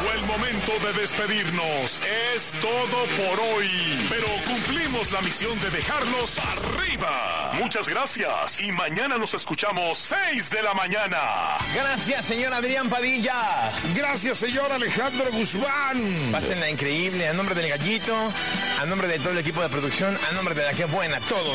Llegó el momento de despedirnos. Es todo por hoy. Pero cumplimos la misión de dejarlos arriba. Muchas gracias. Y mañana nos escuchamos 6 de la mañana. Gracias, señor Adrián Padilla. Gracias, señor Alejandro Guzmán. Pásenla increíble. A nombre del Gallito, a nombre de todo el equipo de producción, a nombre de la que buena, todos